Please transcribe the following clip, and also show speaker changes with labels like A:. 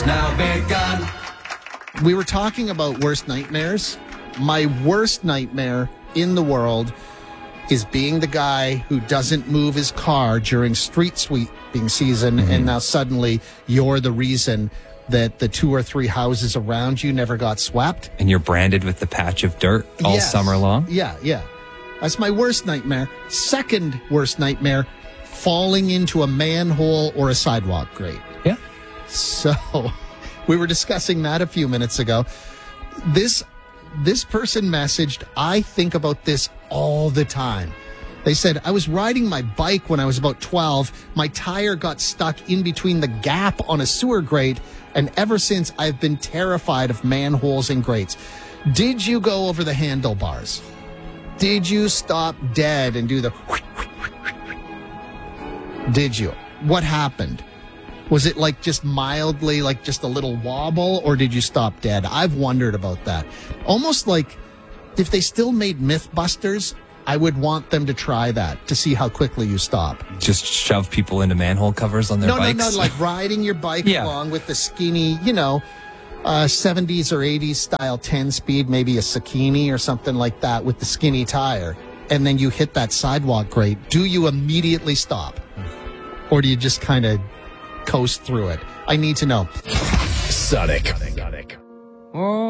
A: Now be gone.
B: We were talking about worst nightmares. My worst nightmare in the world is being the guy who doesn't move his car during street sweeping season, and now suddenly you're the reason that the 2 or 3 houses around you never got swept.
C: And you're branded with the patch of dirt all summer long?
B: Yeah. That's my worst nightmare. Second worst nightmare, falling into a manhole or a sidewalk grate.
C: Yeah.
B: So we were discussing that a few minutes ago. This person messaged, I think about this all the time. They said, I was riding my bike when I was about 12. My tire got stuck in between the gap on a sewer grate, and ever since I've been terrified of manholes and grates. Did you go over the handlebars? Did you stop dead and do the... Did you? What happened? Was it like just mildly, like just a little wobble, or did you stop dead? I've wondered about that. Almost like if they still made Mythbusters, I would want them to try that to see how quickly you stop.
C: Just shove people into manhole covers on their bikes?
B: No, like riding your bike along with the skinny, 70s or 80s style 10-speed, maybe a Sakini or something like that with the skinny tire, and then you hit that sidewalk grate. Do you immediately stop? Or do you just kind of coast through it? I need to know.
D: Sonic.